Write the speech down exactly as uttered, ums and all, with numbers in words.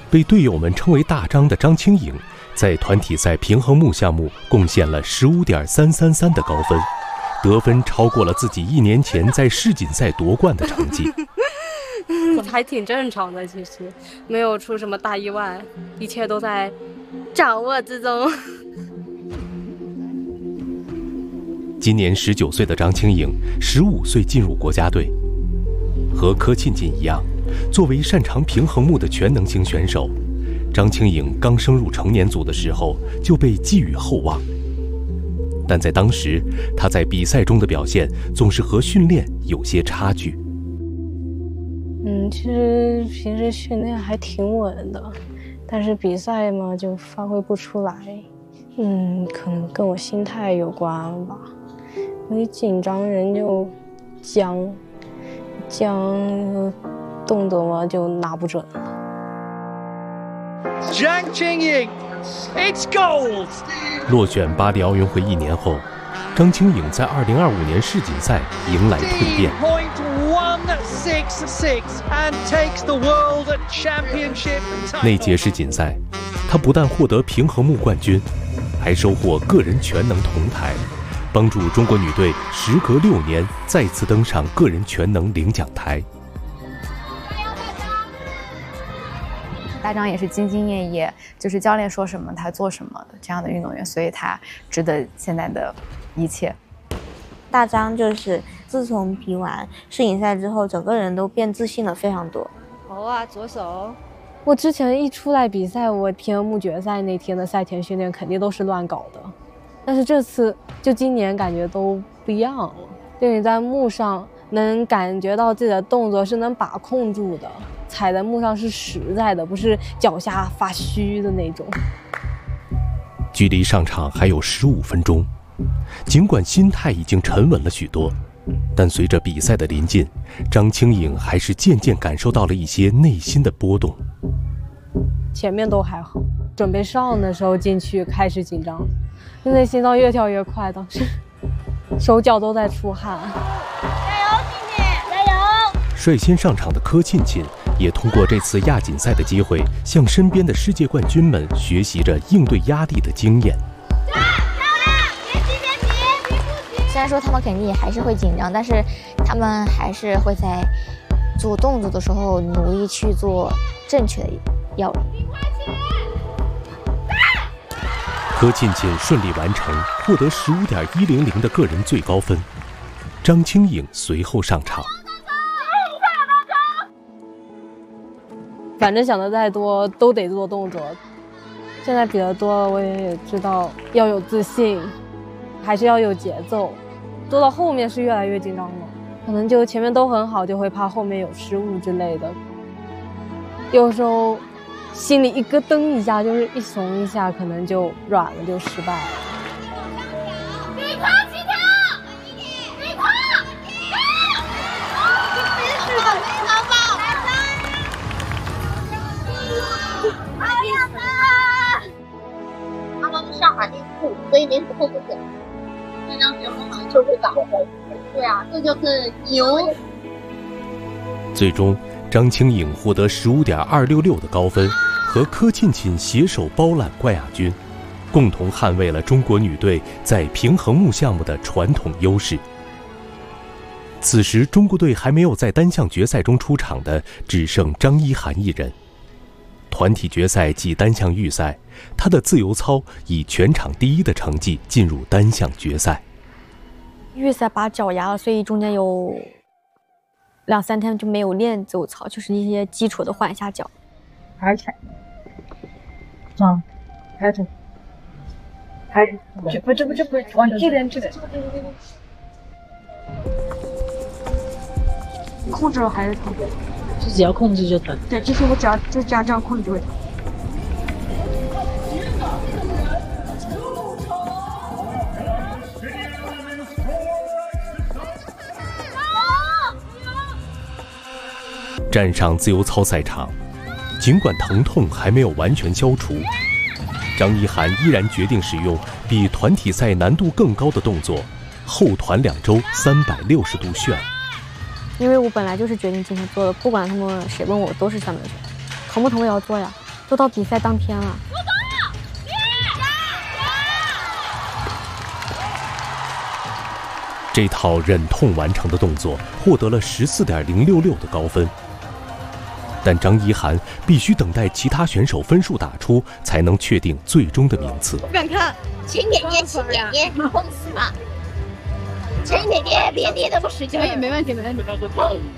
被队友们称为大张的张清颖，在团体赛平衡木项目贡献了 十五点三三三 的高分，得分超过了自己一年前在世锦赛夺冠的成绩。 还挺正常的，其实没有出什么大意外，一切都在掌握之中。 今年十九岁的张清颖，十五岁进入国家队。和柯沁岚一样，作为擅长平衡木的全能型选手，张清颖刚升入成年组的时候就被寄予厚望。但在当时，她在比赛中的表现总是和训练有些差距。 嗯，其实平时训练还挺稳的，但是比赛嘛就发挥不出来。嗯，可能跟我心态有关吧。我一紧张人就僵，僵动作嘛就拿不准了。 张清颖 ，It's gold！ 落选巴黎奥运会一年后，张清颖在二零二五年世锦赛迎来蜕变。那届世锦赛，她不但获得平衡木冠军，还收获个人全能铜牌，帮助中国女队时隔六年再次登上个人全能领奖台。 大张也是兢兢业业，就是教练说什么他做什么的这样的运动员，所以他值得现在的一切。 大张就是自从比完世锦赛之后，整个人都变自信了非常多。 头啊，左手。 我之前一出来比赛，我平衡木决赛那天的赛前训练肯定都是乱搞的，但是这次就今年感觉都不一样了。就你在木上能感觉到自己的动作是能把控住的，踩在木上是实在的，不是脚下发虚的那种。 距离上场还有十五分钟，尽管心态已经沉稳了许多，但随着比赛的临近，张清颖还是渐渐感受到了一些内心的波动。 前面都还好，准备上的时候进去开始紧张，现在心脏越跳越快，当时手脚都在出汗。 加油，静静，加油！ 率先上场的柯沁岚也通过这次亚锦赛的机会，向身边的世界冠军们学习着应对压力的经验。 虽然说他们肯定也还是会紧张，但是他们还是会在做动作的时候努力去做正确的要领。 柯沁岚顺利完成，获得 十五点一零零 的个人最高分。张清颖随后上场。 反正想的再多都得做动作，现在比得多了，我也知道要有自信，还是要有节奏。做到后面是越来越紧张了，可能就前面都很好，就会怕后面有失误之类的。有时候心里一咯噔一下，就是一怂一下，可能就软了，就失败了。 对抗起跳，对抗，是的，非常棒！好呀妈！他们上海那步，所以没不后不久。这张平衡好像就会打。对啊，这就是牛。 最终，张清颖获得 十五点二六六 的高分，和柯沁岚携手包揽冠亚军，共同捍卫了中国女队在平衡木项目的传统优势。此时，中国队还没有在单项决赛中出场的只剩张一涵一人。团体决赛暨单项预赛，她的自由操以全场第一的成绩进入单项决赛。 预赛把脚压了，所以中间有两三天就没有练自由操，就是一些基础的换一下脚。 抬起来，上，抬着，抬着，这不这不这不往这边这边。控制还是控制？自己要控制就疼。对，就是我只要就这样这样控制就会疼。 站上自由操赛场，尽管疼痛还没有完全消除，张一涵依然决定使用比团体赛难度更高的动作——后团两周三百六十度旋。 因为我本来就是决定今天做的，不管他们谁问我，都是三百旋，疼不疼我也要做呀。 都到比赛当天了。 这套忍痛完成的动作获得了十四点零六六的高分。但张一涵必须等待其他选手分数打出，才能确定最终的名次。 不敢看，轻点捏，轻点捏，碰死吧！轻点捏，别捏那么使劲。可以，没问题，没问题。